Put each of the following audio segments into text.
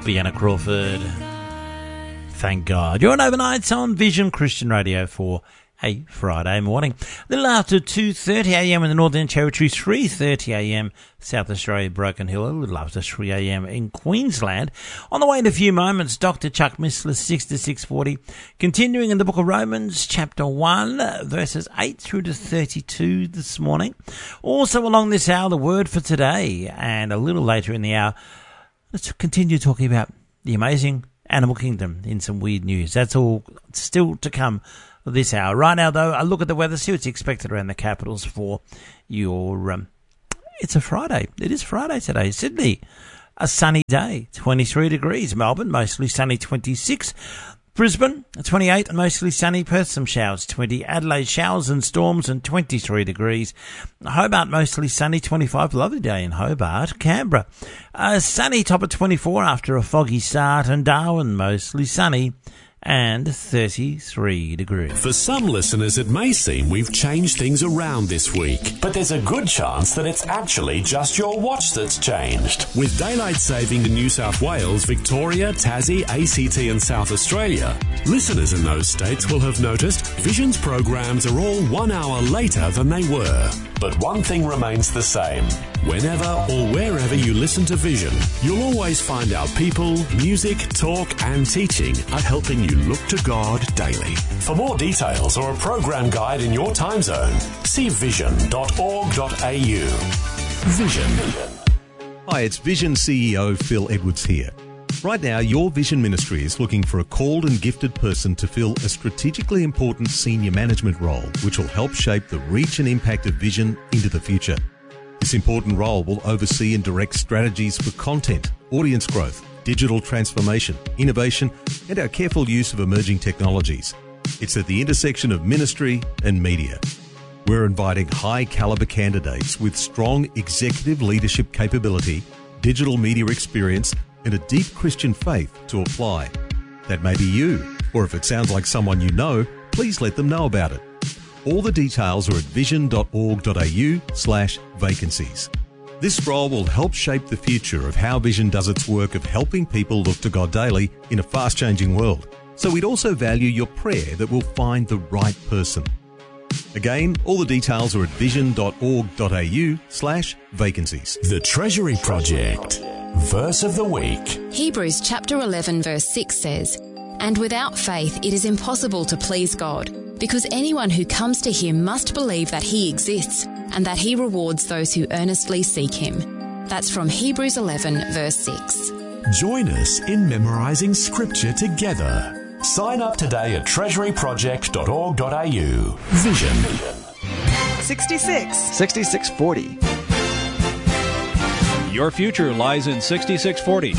Vienna Crawford. Thank God. You're on Overnights on Vision Christian Radio for a Friday morning. A little after 2:30am in the Northern Territory, 3:30am South Australia, Broken Hill, a little after 3am in Queensland. On the way in a few moments, Dr. Chuck Missler, 6 to 6:40. Continuing in the book of Romans, chapter 1, verses 8 through to 32 this morning. Also along this hour, the word for today. And a little later in the hour, let's continue talking about the amazing animal kingdom in some weird news. That's all still to come this hour. Right now, though, a look at the weather. See what's expected around the capitals for your... it's a Friday. It is Friday today. Sydney, a sunny day, 23 degrees. Melbourne, mostly sunny, 26. Brisbane, 28 and mostly sunny. Perth, some showers, 20. Adelaide, showers and storms and 23 degrees. Hobart, mostly sunny, 25. Lovely day in Hobart. Canberra, sunny, top of 24 after a foggy start. And Darwin, mostly sunny and 33 degrees. For some listeners, it may seem we've changed things around this week, but there's a good chance that it's actually just your watch that's changed. With daylight saving in New South Wales, Victoria, Tassie, ACT and South Australia, listeners in those states will have noticed Vision's programs are all 1 hour later than they were. But one thing remains the same. Whenever or wherever you listen to Vision, you'll always find our people, music, talk and teaching are helping you look to God daily. For more details or a program guide in your time zone, see vision.org.au. Vision. Hi, it's Vision CEO Phil Edwards here. Right now, your Vision Ministry is looking for a called and gifted person to fill a strategically important senior management role, which will help shape the reach and impact of Vision into the future. This important role will oversee and direct strategies for content, audience growth, digital transformation, innovation, and our careful use of emerging technologies. It's at the intersection of ministry and media. We're inviting high-caliber candidates with strong executive leadership capability, digital media experience, and a deep Christian faith to apply. That may be you, or if it sounds like someone you know, please let them know about it. All the details are at vision.org.au/vacancies. This role will help shape the future of how Vision does its work of helping people look to God daily in a fast-changing world. So we'd also value your prayer that we'll find the right person. Again, all the details are at vision.org.au/vacancies. The Treasury Project. Verse of the week. Hebrews chapter 11 verse 6 says, "And without faith it is impossible to please God, because anyone who comes to him must believe that he exists and that he rewards those who earnestly seek him." That's from Hebrews 11 verse 6. Join us in memorizing scripture together. Sign up today at treasuryproject.org.au. Vision. 6640. Your future lies in 6640.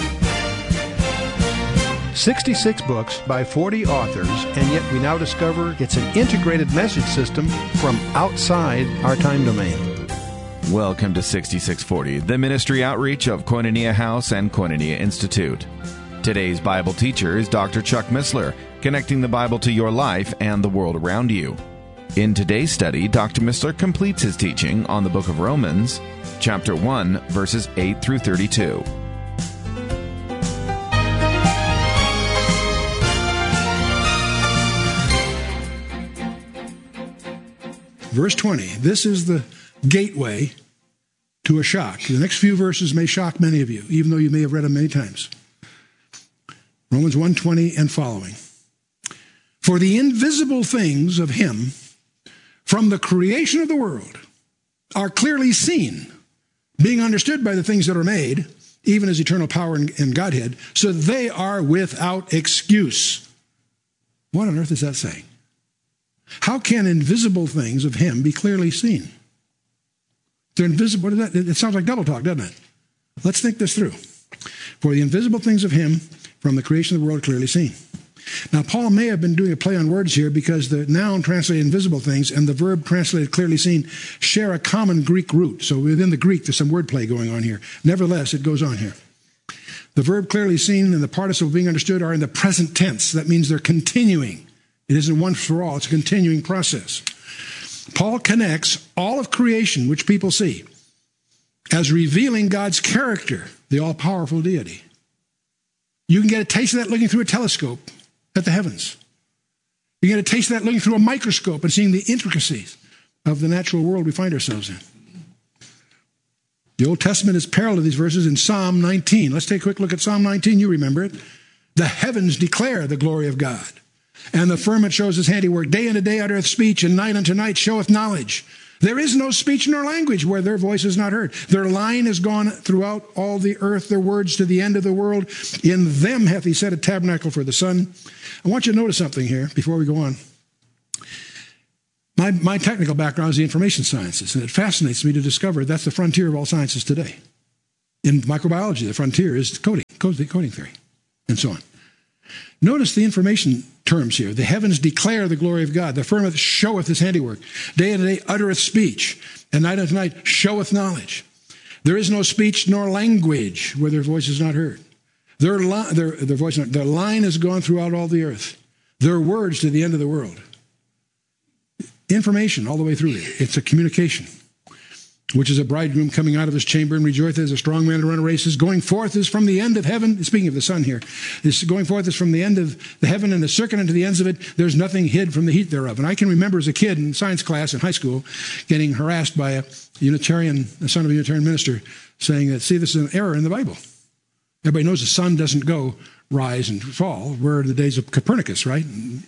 66 books by 40 authors, and yet we now discover it's an integrated message system from outside our time domain. Welcome to 6640, the ministry outreach of Koinonia House and Koinonia Institute. Today's Bible teacher is Dr. Chuck Missler, connecting the Bible to your life and the world around you. In today's study, Dr. Missler completes his teaching on the book of Romans, chapter 1, verses 8 through 32. Verse 20, this is the gateway to a shock. The next few verses may shock many of you, even though you may have read them many times. Romans 1:20 and following. For the invisible things of him from the creation of the world are clearly seen, being understood by the things that are made, even as eternal power and Godhead, so they are without excuse. What on earth is that saying? How can invisible things of him be clearly seen? They're invisible. What is that? It sounds like double talk, doesn't it? Let's think this through. For the invisible things of him from the creation of the world are clearly seen. Now, Paul may have been doing a play on words here because the noun translated invisible things and the verb translated clearly seen share a common Greek root. So within the Greek, there's some wordplay going on here. Nevertheless, it goes on here. The verb clearly seen and the participle being understood are in the present tense. That means they're continuing. It isn't once for all. It's a continuing process. Paul connects all of creation, which people see, as revealing God's character, the all-powerful deity. You can get a taste of that looking through a telescope at the heavens. You get a taste of that looking through a microscope and seeing the intricacies of the natural world we find ourselves in. The Old Testament is parallel to these verses in Psalm 19. Let's take a quick look at Psalm 19. You remember it. The heavens declare the glory of God, and the firmament shows his handiwork. Day unto day uttereth speech, and night unto night showeth knowledge. There is no speech nor language where their voice is not heard. Their line is gone throughout all the earth, their words to the end of the world. In them hath he set a tabernacle for the sun. I want you to notice something here before we go on. My technical background is the information sciences, and it fascinates me to discover that's the frontier of all sciences today. In microbiology, the frontier is coding theory, and so on. Notice the information terms here. The heavens declare the glory of God. The firmament showeth his handiwork. Day and day uttereth speech, and night unto night showeth knowledge. There is no speech nor language where their voice is not heard. Their line is gone throughout all the earth. Their words to the end of the world. Information all the way through there. It's a communication, which is a bridegroom coming out of his chamber and rejoiceth as a strong man to run a race. Is going forth is from the end of heaven. Speaking of the sun here, is going forth is from the end of the heaven and the circuit unto the ends of it. There's nothing hid from the heat thereof. And I can remember as a kid in science class in high school getting harassed by a son of a Unitarian minister, saying that, see, this is an error in the Bible. Everybody knows the sun doesn't go rise and fall. We're in the days of Copernicus, right?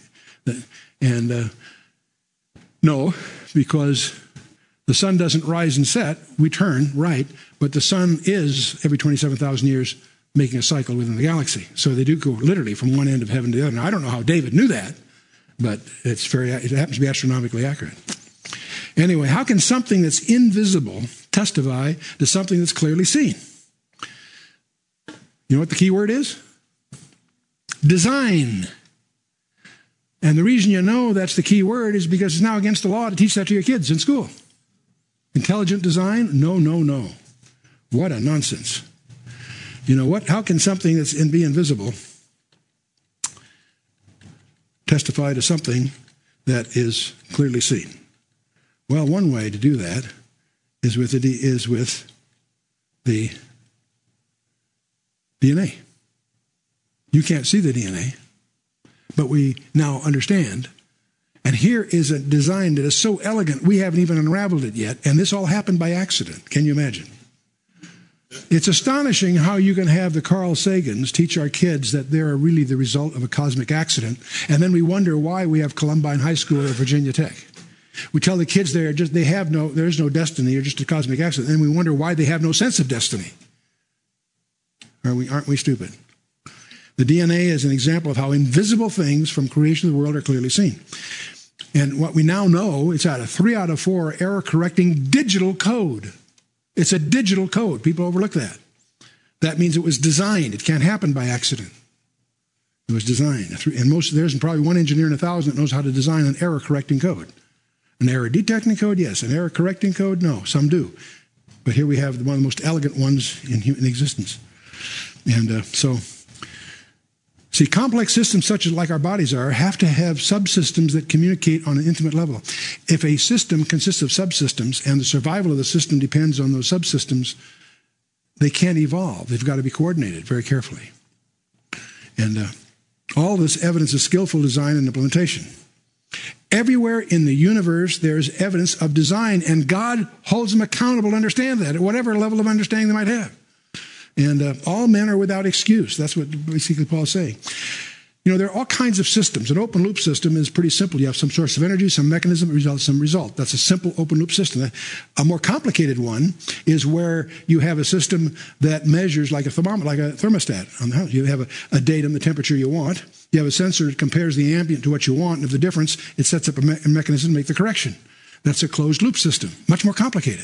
No, because the sun doesn't rise and set. We turn, right, but the sun is, every 27,000 years, making a cycle within the galaxy. So they do go literally from one end of heaven to the other. Now, I don't know how David knew that, but it happens to be astronomically accurate. Anyway, how can something that's invisible testify to something that's clearly seen? You know what the key word is? Design. And the reason you know that's the key word is because it's now against the law to teach that to your kids in school. Intelligent design? No, no, no. What a nonsense. You know what? How can something that's be invisible testify to something that is clearly seen? Well, one way to do that is with the DNA. You can't see the DNA, but we now understand. And here is a design that is so elegant, we haven't even unraveled it yet. And this all happened by accident. Can you imagine? It's astonishing how you can have the Carl Sagans teach our kids that they're really the result of a cosmic accident. And then we wonder why we have Columbine High School or Virginia Tech. We tell the kids there's no destiny, you're just a cosmic accident. And we wonder why they have no sense of destiny. Aren't we stupid? The DNA is an example of how invisible things from creation of the world are clearly seen. And what we now know, it's a 3 out of 4 error-correcting digital code. It's a digital code. People overlook that. That means it was designed. It can't happen by accident. It was designed. And there's probably one engineer in 1,000 that knows how to design an error-correcting code. An error-detecting code, yes. An error-correcting code, no. Some do. But here we have one of the most elegant ones in existence. And see, complex systems such as like our bodies have to have subsystems that communicate on an intimate level. If a system consists of subsystems and the survival of the system depends on those subsystems, they can't evolve. They've got to be coordinated very carefully. And all this evidence of skillful design and implementation. Everywhere in the universe, there's evidence of design, and God holds them accountable to understand that at whatever level of understanding they might have. And all men are without excuse. That's what basically Paul is saying. You know, there are all kinds of systems. An open loop system is pretty simple. You have some source of energy, some mechanism, some result. That's a simple open loop system. A more complicated one is where you have a system that measures like a thermometer, like a thermostat on the house. You have a datum, the temperature you want. You have a sensor that compares the ambient to what you want. And if the difference, it sets up a mechanism to make the correction. That's a closed loop system. Much more complicated.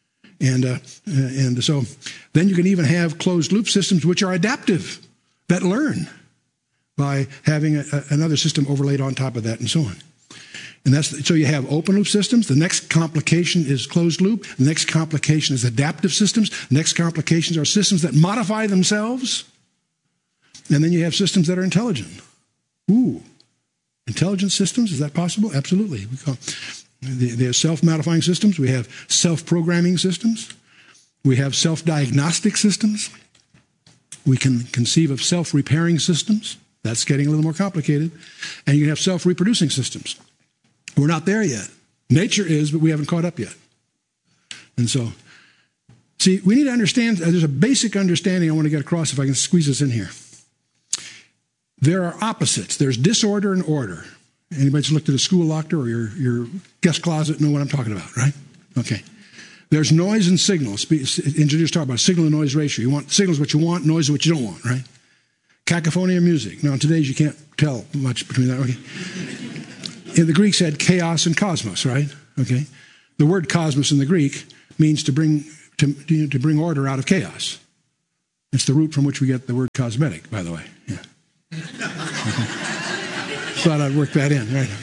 And so then you can even have closed loop systems which are adaptive, that learn by having another system overlaid on top of that and so on. And so you have open loop systems. The next complication is closed loop. The next complication is adaptive systems. The next complications are systems that modify themselves. And then you have systems that are intelligent. Ooh, intelligent systems, is that possible? Absolutely. They have self-modifying systems. We have self-programming systems. We have self-diagnostic systems. We can conceive of self-repairing systems. That's getting a little more complicated. And you can have self-reproducing systems. We're not there yet. Nature is, but we haven't caught up yet. And so, see, we need to understand, there's a basic understanding I want to get across if I can squeeze this in here. There are opposites. There's disorder and order. Anybody that's looked at a school locker or your guest closet know what I'm talking about, right? Okay. There's noise and signals. Engineers talk about signal and noise ratio. You want signals what you want, noise what you don't want, right? Cacophony of music. Now, in today's you can't tell much between that. Okay. In the Greeks had chaos and cosmos, right? Okay. The word cosmos in the Greek means to bring order out of chaos. It's the root from which we get the word cosmetic, by the way. Yeah. Okay. Thought I'd work that in, right?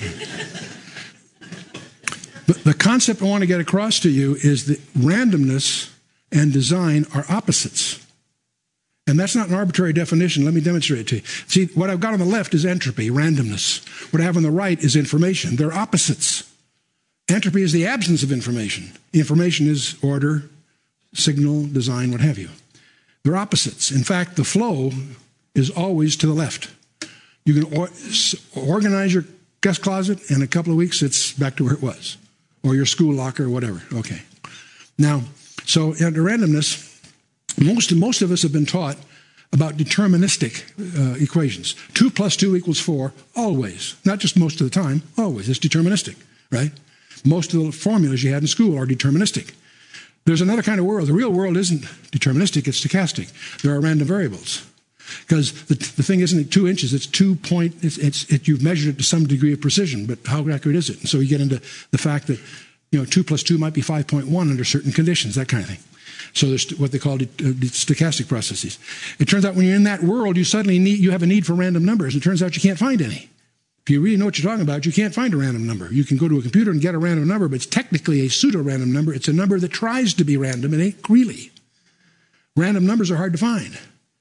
But the concept I want to get across to you is that randomness and design are opposites. And that's not an arbitrary definition. Let me demonstrate it to you. See, what I've got on the left is entropy, randomness. What I have on the right is information. They're opposites. Entropy is the absence of information. Information is order, signal, design, what have you. They're opposites. In fact, the flow is always to the left. You can organize your guest closet, in a couple of weeks it's back to where it was. Or your school locker or whatever. Okay. Now, so under randomness, most of us have been taught about deterministic equations. 2 + 2 = 4, always. Not just most of the time, always. It's deterministic, right? Most of the formulas you had in school are deterministic. There's another kind of world. The real world isn't deterministic, it's stochastic. There are random variables. Because the thing isn't 2 inches, it's 2 point, you've measured it to some degree of precision, but how accurate is it? And so you get into the fact that, 2 + 2 might be 5.1 under certain conditions, that kind of thing. So there's what they call stochastic processes. It turns out when you're in that world, you have a need for random numbers. It turns out you can't find any. If you really know what you're talking about, you can't find a random number. You can go to a computer and get a random number, but it's technically a pseudo-random number. It's a number that tries to be random. It ain't really. Random numbers are hard to find.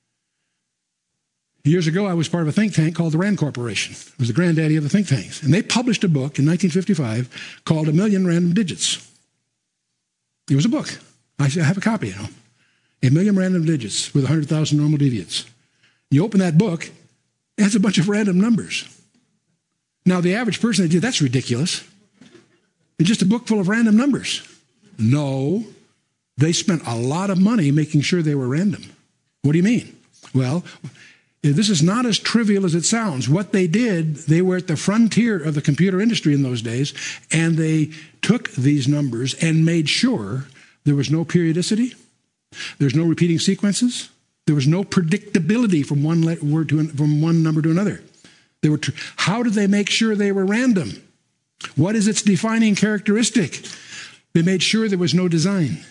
Years ago, I was part of a think tank called the RAND Corporation. It was the granddaddy of the think tanks. And they published a book in 1955 called A Million Random Digits. It was a book. I have a copy, 1 million random digits with 100,000 normal deviates. You open that book, it has a bunch of random numbers. Now, the average person, that's ridiculous. It's just a book full of random numbers. No, they spent a lot of money making sure they were random. What do you mean? Well, this is not as trivial as it sounds. What they did, they were at the frontier of the computer industry in those days, and they took these numbers and made sure there was no periodicity, there's no repeating sequences, there was no predictability from one number to another. How did they make sure they were random? What is its defining characteristic? They made sure there was no design.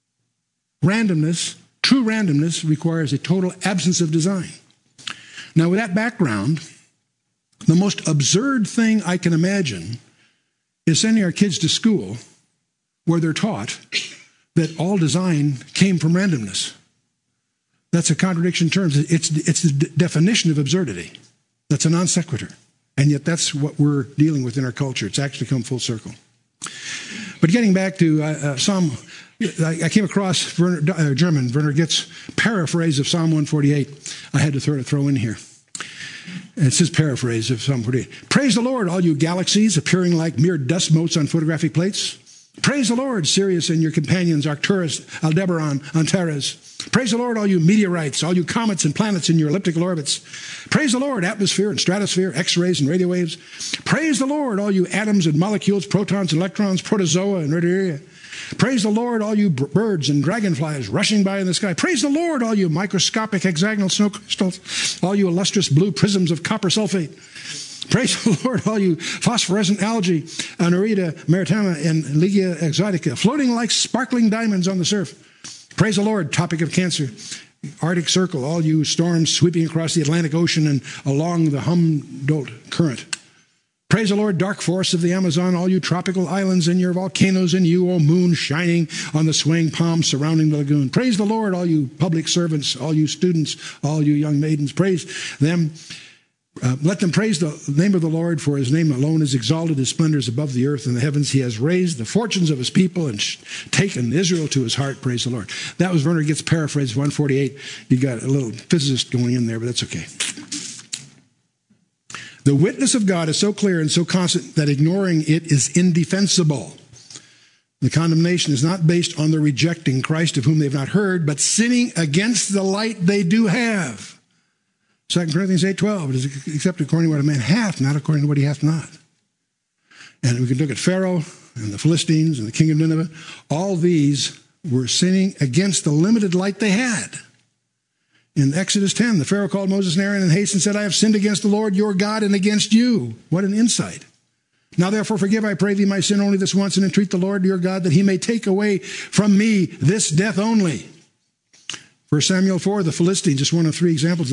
Randomness, true randomness, requires a total absence of design. Now, with that background, the most absurd thing I can imagine is sending our kids to school where they're taught that all design came from randomness. That's a contradiction in terms. It's the definition of absurdity. That's a non sequitur. And yet that's what we're dealing with in our culture. It's actually come full circle. But getting back to Psalm, I came across Werner Gitt's paraphrase of Psalm 148. I had to throw in here. It's his paraphrase of Psalm 48. Praise the Lord, all you galaxies appearing like mere dust motes on photographic plates. Praise the Lord, Sirius and your companions, Arcturus, Aldebaran, Antares. Praise the Lord, all you meteorites, all you comets and planets in your elliptical orbits. Praise the Lord, atmosphere and stratosphere, X-rays and radio waves. Praise the Lord, all you atoms and molecules, protons and electrons, protozoa and radiaria. Praise the Lord, all you birds and dragonflies rushing by in the sky. Praise the Lord, all you microscopic hexagonal snow crystals, all you illustrious blue prisms of copper sulfate. Praise the Lord, all you phosphorescent algae, Anorita maritima and Ligia exotica, floating like sparkling diamonds on the surf. Praise the Lord, Tropic of Cancer, Arctic Circle, all you storms sweeping across the Atlantic Ocean and along the Humboldt Current. Praise the Lord, dark forests of the Amazon, all you tropical islands and your volcanoes, and you, O moon, shining on the swaying palms surrounding the lagoon. Praise the Lord, all you public servants, all you students, all you young maidens. Praise them. Let them praise the name of the Lord, for his name alone is exalted. His splendor is above the earth and the heavens. He has raised the fortunes of his people and taken Israel to his heart. Praise the Lord. That was Werner Gitt's paraphrase, 148. You got a little physicist going in there, but that's okay. The witness of God is so clear and so constant that ignoring it is indefensible. The condemnation is not based on their rejecting Christ, of whom they have not heard, but sinning against the light they do have. 2 Corinthians 8:12, it is accepted according to what a man hath, not according to what he hath not. And we can look at Pharaoh and the Philistines and the king of Nineveh. All these were sinning against the limited light they had. In Exodus 10, the Pharaoh called Moses and Aaron in haste and said, I have sinned against the Lord your God and against you. What an insight. Now therefore forgive, I pray thee, my sin only this once, and entreat the Lord your God that he may take away from me this death only. 1 Samuel 4, the Philistines, just one of three examples